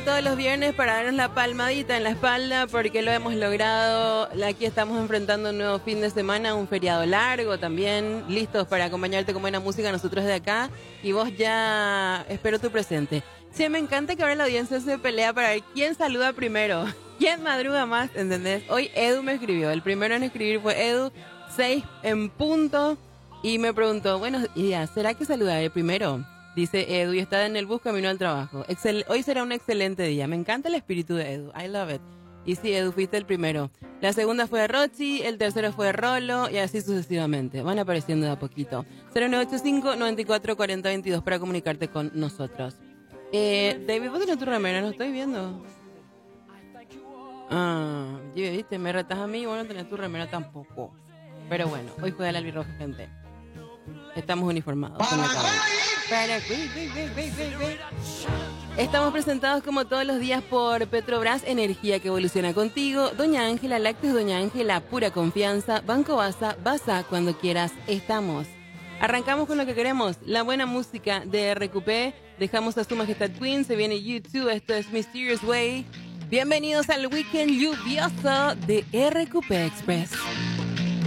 todos los viernes para darnos la palmadita en la espalda porque lo hemos logrado. Aquí estamos enfrentando un nuevo fin de semana, un feriado largo también, listos para acompañarte con buena música nosotros de acá y vos ya espero tu presente. Sí, me encanta que ahora la audiencia se pelea para ver quién saluda primero, quién madruga más, ¿entendés? Hoy Edu me escribió, el primero en escribir fue Edu, 6 en punto, y me preguntó, buenos días, ¿será que saludaré primero? Dice Edu y está en el bus camino al trabajo. Hoy será un excelente día. Me encanta el espíritu de Edu. I love it. Y sí, Edu, fuiste el primero. La segunda fue Rochi, el tercero fue Rolo y así sucesivamente. Van apareciendo de a poquito. 0985-944022 para comunicarte con nosotros. David, ¿vos tenés tu remera? No estoy viendo. ¿Viste? Me retas a mí y vos no tenés tu remera tampoco. Pero bueno, hoy juega el albirroja, gente. Estamos uniformados con la cabeza. Estamos presentados como todos los días por Petrobras, energía que evoluciona contigo. Doña Ángela, Lácteos Doña Ángela, pura confianza. Banco Basa, Basa cuando quieras, estamos. Arrancamos con lo que queremos, la buena música de RQP. Dejamos a Su Majestad Queen, se viene YouTube, esto es Mysterious Way. Bienvenidos al weekend lluvioso de RQP Express.